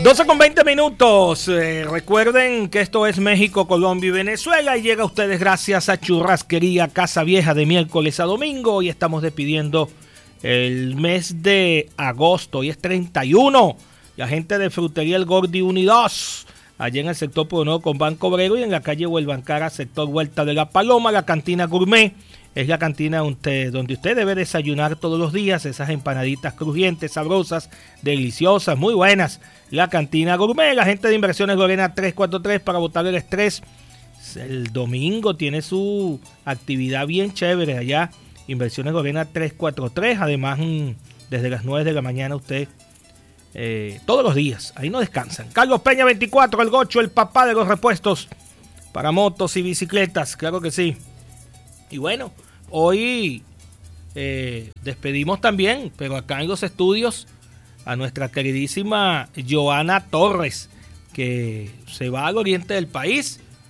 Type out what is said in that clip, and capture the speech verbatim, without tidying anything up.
doce con veinte minutos. Eh, recuerden que esto es México, Colombia y Venezuela y llega a ustedes gracias a Churrasquería Casa Vieja de miércoles a domingo. Hoy estamos despidiendo el mes de agosto. Hoy es treinta y uno. La gente de Frutería El Gordi Unidos, allá en el sector Pueblo con Banco Obrero y en la calle Huelvancara, sector Huerta de la Paloma. La cantina Gourmet es la cantina donde usted debe desayunar todos los días. Esas empanaditas crujientes, sabrosas, deliciosas, muy buenas. La cantina Gourmet, la gente de Inversiones Lorena tres cuatro tres para botar el estrés. El domingo tiene su actividad bien chévere allá. Inversiones Lorena tres cuatro tres. Además, desde las nueve de la mañana usted, eh, todos los días, ahí no descansan. Carlos Peña veinticuatro, el Gocho, el papá de los repuestos para motos y bicicletas, claro que sí. Y bueno, hoy eh, despedimos también, pero acá en los estudios, a nuestra queridísima Joana Torres, que se va al oriente del país